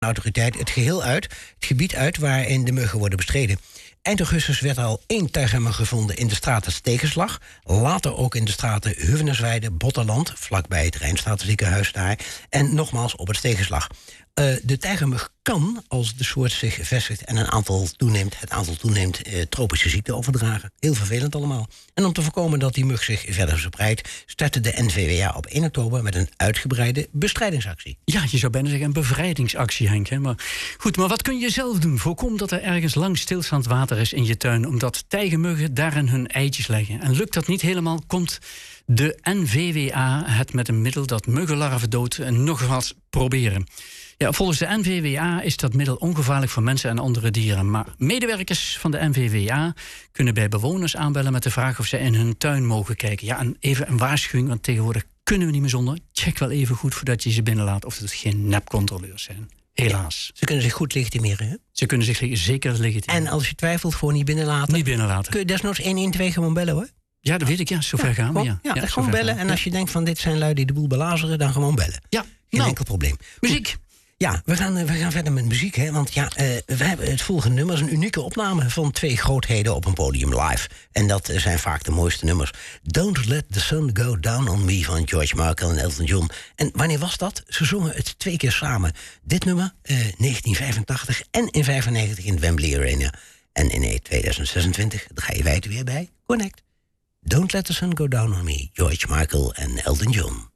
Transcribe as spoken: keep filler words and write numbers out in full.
autoriteit het geheel uit, het gebied uit waarin de muggen worden bestreden. Eind augustus werd al één tuighammer gevonden in de straten Stegenslag. Later ook in de straten Huvenesweide, Botterland, vlakbij het Rijnstatenziekenhuis daar. En nogmaals op het Stegenslag. Uh, de tijgermug kan, als de soort zich vestigt en een aantal toeneemt, het aantal toeneemt, uh, tropische ziekten overdragen. Heel vervelend allemaal. En om te voorkomen dat die mug zich verder verspreidt, startte de N V W A op één oktober met een uitgebreide bestrijdingsactie. Ja, je zou bijna zeggen een bevrijdingsactie, Henk. Hè? Maar goed, maar wat kun je zelf doen? Voorkom dat er ergens lang stilstaand water is in je tuin, omdat tijgermuggen daarin hun eitjes leggen. En lukt dat niet helemaal, komt de N V W A het met een middel dat muggenlarven doodt en nog wat proberen. Ja, volgens de N V W A is dat middel ongevaarlijk voor mensen en andere dieren. Maar medewerkers van de N V W A kunnen bij bewoners aanbellen met de vraag of zij in hun tuin mogen kijken. Ja, en even een waarschuwing, want tegenwoordig kunnen we niet meer zonder. Check wel even goed voordat je ze binnenlaat of het geen nepcontroleurs zijn. Helaas. Ja, ze kunnen zich goed legitimeren, hè? Ze kunnen zich zeker legitimeren. En als je twijfelt, gewoon niet binnenlaten. Niet binnenlaten. Kun je desnoods één één twee gewoon bellen, hoor. Ja, dat weet ik, ja. Zover ja, gaan we, gewoon, ja. Ja, ja gewoon bellen. En als je denkt van dit zijn lui die de boel belazeren, dan gewoon bellen. Ja. Geen nou, enkel probleem. Muziek. Goed. Ja, we gaan, we gaan verder met muziek, hè? Want ja, uh, we hebben het volgende nummer is een unieke opname van twee grootheden op een podium live. En dat uh, zijn vaak de mooiste nummers. Don't Let the Sun Go Down on Me van George Michael en Elton John. En wanneer was dat? Ze zongen het twee keer samen. Dit nummer, uh, negentien vijfentachtig en in vijfennegentig in het Wembley Arena. En in tweeduizend zesentwintig draaien wij het weer bij Connect. Don't Let the Sun Go Down on Me, George Michael en Elton John.